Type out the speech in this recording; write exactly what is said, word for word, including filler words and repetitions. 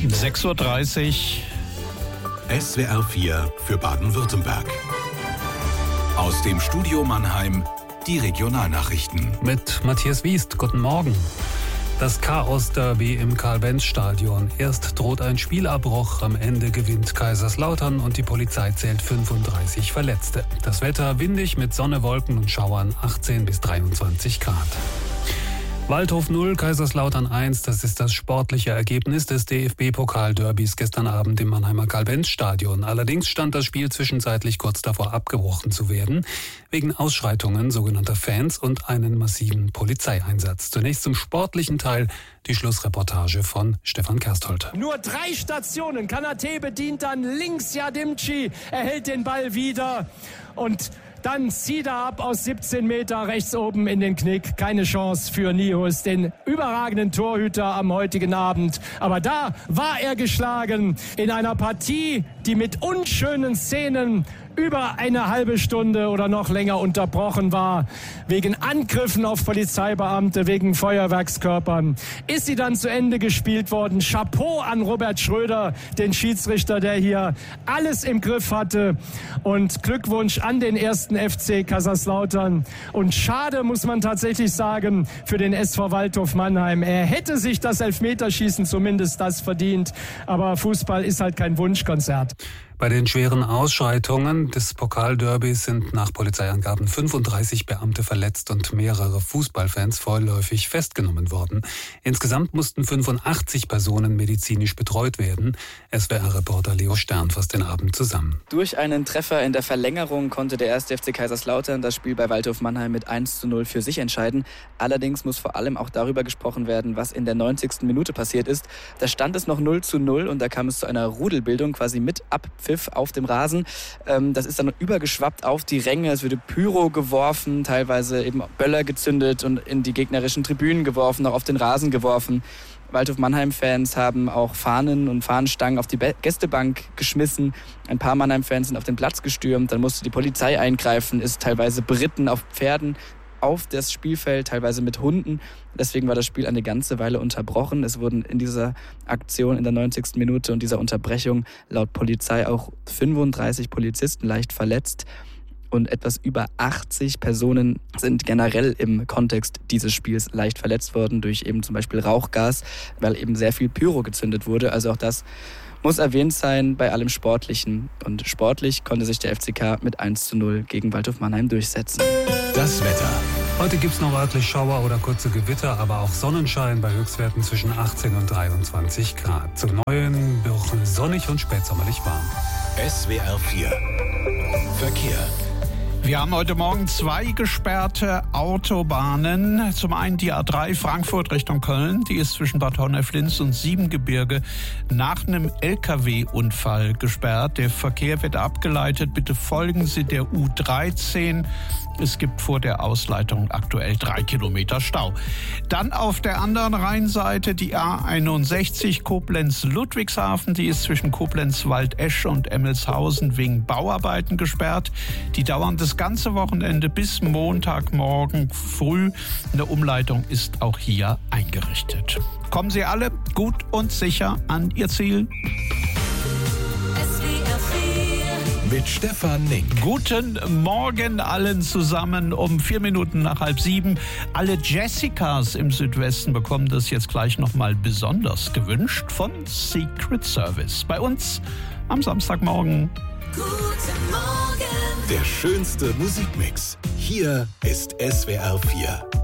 sechs Uhr dreißig. S W R vier für Baden-Württemberg. Aus dem Studio Mannheim die Regionalnachrichten. Mit Matthias Wiest, guten Morgen. Das Chaos-Derby im Karl-Benz-Stadion. Erst droht ein Spielabbruch, am Ende gewinnt Kaiserslautern und die Polizei zählt fünfunddreißig Verletzte. Das Wetter windig mit Sonne, Wolken und Schauern, achtzehn bis dreiundzwanzig Grad. Waldhof null, Kaiserslautern eins, das ist das sportliche Ergebnis des D F B-Pokal-Derbys gestern Abend im Mannheimer Karl-Benz-Stadion. Allerdings stand das Spiel zwischenzeitlich kurz davor abgebrochen zu werden, wegen Ausschreitungen sogenannter Fans und einen massiven Polizeieinsatz. Zunächst zum sportlichen Teil die Schlussreportage von Stefan Kerstholt. Nur drei Stationen, Kanate bedient dann links Jadimci, er hält den Ball wieder und dann zieht er ab aus siebzehn Meter rechts oben in den Knick. Keine Chance für Nihus, den überragenden Torhüter am heutigen Abend. Aber da war er geschlagen in einer Partie, die mit unschönen Szenen über eine halbe Stunde oder noch länger unterbrochen war. Wegen Angriffen auf Polizeibeamte, wegen Feuerwerkskörpern. Ist sie dann zu Ende gespielt worden. Chapeau an Robert Schröder, den Schiedsrichter, der hier alles im Griff hatte. Und Glückwunsch an den ersten F C Kaiserslautern. Und schade, muss man tatsächlich sagen, für den S V Waldhof Mannheim. Er hätte sich das Elfmeterschießen zumindest das verdient. Aber Fußball ist halt kein Wunschkonzert. Bei den schweren Ausschreitungen des Pokalderbys sind nach Polizeiangaben fünfunddreißig Beamte verletzt und mehrere Fußballfans vorläufig festgenommen worden. Insgesamt mussten fünfundachtzig Personen medizinisch betreut werden. S W R-Reporter Leo Stern fasst den Abend zusammen. Durch einen Treffer in der Verlängerung konnte der erste F C Kaiserslautern das Spiel bei Waldhof Mannheim mit eins zu null für sich entscheiden. Allerdings muss vor allem auch darüber gesprochen werden, was in der neunzigsten Minute passiert ist. Da stand es noch null zu null und da kam es zu einer Rudelbildung quasi mit Abpfiff auf dem Rasen. Das ist dann übergeschwappt auf die Ränge. Es wurde Pyro geworfen, teilweise eben Böller gezündet und in die gegnerischen Tribünen geworfen, auch auf den Rasen geworfen. Waldhof Mannheim-Fans haben auch Fahnen und Fahnenstangen auf die Gästebank geschmissen. Ein paar Mannheim-Fans sind auf den Platz gestürmt. Dann musste die Polizei eingreifen, ist teilweise beritten auf Pferden auf das Spielfeld, teilweise mit Hunden. Deswegen war das Spiel eine ganze Weile unterbrochen. Es wurden in dieser Aktion in der neunzigsten Minute und dieser Unterbrechung laut Polizei auch fünfunddreißig Polizisten leicht verletzt. Und etwas über achtzig Personen sind generell im Kontext dieses Spiels leicht verletzt worden durch eben zum Beispiel Rauchgas, weil eben sehr viel Pyro gezündet wurde. Also auch das muss erwähnt sein bei allem Sportlichen. Und sportlich konnte sich der F C K mit eins zu null gegen Waldhof Mannheim durchsetzen. Das Wetter. Heute gibt es noch örtlich Schauer oder kurze Gewitter, aber auch Sonnenschein bei Höchstwerten zwischen achtzehn und dreiundzwanzig Grad. Zu neuen Birchen sonnig und spätsommerlich warm. S W R vier Verkehr. Wir haben heute Morgen zwei gesperrte Autobahnen. Zum einen die A drei Frankfurt Richtung Köln. Die ist zwischen Bad Honnef-Linz und Siebengebirge nach einem L K W-Unfall gesperrt. Der Verkehr wird abgeleitet. Bitte folgen Sie der U dreizehn. Es gibt vor der Ausleitung aktuell drei Kilometer Stau. Dann auf der anderen Rheinseite die A einundsechzig Koblenz-Ludwigshafen. Die ist zwischen Koblenz-Waldesch und Emmelshausen wegen Bauarbeiten gesperrt. Die dauern das ganze Wochenende bis Montagmorgen früh. Eine Umleitung ist auch hier eingerichtet. Kommen Sie alle gut und sicher an Ihr Ziel. Mit Stefan Nink. Guten Morgen allen zusammen um vier Minuten nach halb sieben. Alle Jessicas im Südwesten bekommen das jetzt gleich nochmal besonders gewünscht von Secret Service. Bei uns am Samstagmorgen. Guten Morgen. Der schönste Musikmix. Hier ist S W R vier.